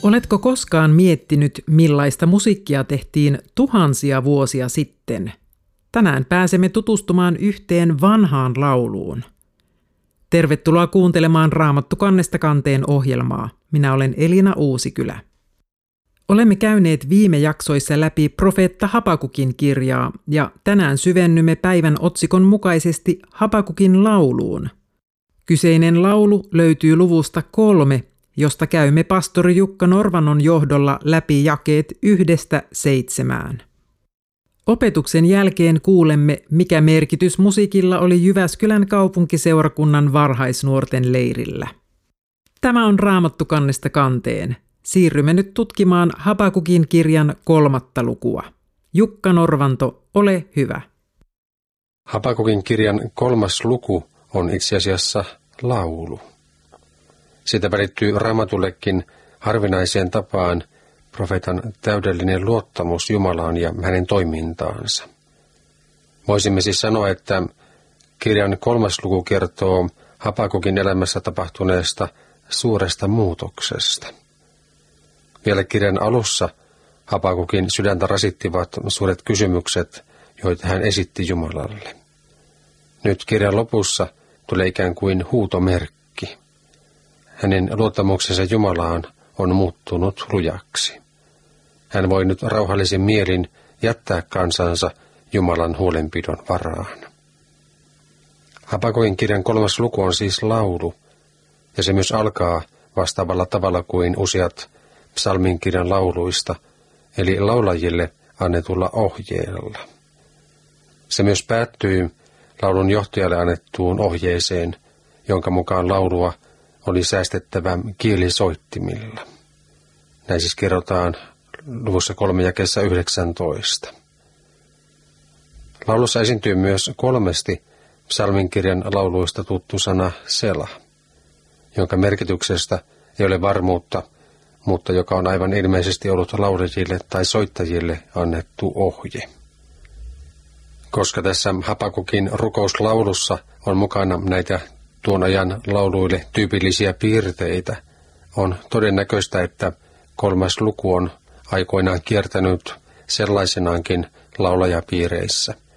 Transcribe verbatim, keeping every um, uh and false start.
Oletko koskaan miettinyt, millaista musiikkia tehtiin tuhansia vuosia sitten? Tänään pääsemme tutustumaan yhteen vanhaan lauluun. Tervetuloa kuuntelemaan Raamattu kannesta kanteen ohjelmaa. Minä olen Elina Uusikylä. Olemme käyneet viime jaksoissa läpi profeetta Habakukin kirjaa ja tänään syvennymme päivän otsikon mukaisesti Habakukin lauluun. Kyseinen laulu löytyy luvusta kolme, josta käymme pastori Jukka Norvanon johdolla läpi jakeet yhdestä seitsemään. Opetuksen jälkeen kuulemme, mikä merkitys musiikilla oli Jyväskylän kaupunkiseurakunnan varhaisnuorten leirillä. Tämä on Raamattu kannesta kanteen. Siirrymme nyt tutkimaan Habakukin kirjan kolmatta lukua. Jukka Norvanto, ole hyvä. Habakukin kirjan kolmas luku on itse asiassa laulu. Siitä välittyy Raamatullekin harvinaiseen tapaan profeetan täydellinen luottamus Jumalaan ja hänen toimintaansa. Voisimme siis sanoa, että kirjan kolmas luku kertoo Habakukin elämässä tapahtuneesta suuresta muutoksesta. Vielä kirjan alussa Habakukin sydäntä rasittivat suuret kysymykset, joita hän esitti Jumalalle. Nyt kirjan lopussa tulee ikään kuin huutomerkki. Hänen luottamuksensa Jumalaan on muuttunut lujaksi. Hän voi nyt rauhallisin mielin jättää kansansa Jumalan huolenpidon varaan. Habakukin kirjan kolmas luku on siis laulu, ja se myös alkaa vastaavalla tavalla kuin useat psalmin kirjan lauluista, eli laulajille annetulla ohjeella. Se myös päättyy laulun johtajalle annettuun ohjeeseen, jonka mukaan laulua oli säästettävä kielisoittimilla. Näin siis kerrotaan luvussa kolme jakeessa yhdeksäntoista. Laulussa esiintyy myös kolmesti psalminkirjan lauluista tuttu sana Sela, jonka merkityksestä ei ole varmuutta, mutta joka on aivan ilmeisesti ollut laulajille tai soittajille annettu ohje. Koska tässä Habakukin rukouslaulussa on mukana näitä tuon ajan lauluille tyypillisiä piirteitä, on todennäköistä, että kolmas luku on aikoinaan kiertänyt sellaisenaankin laulajapiireissä,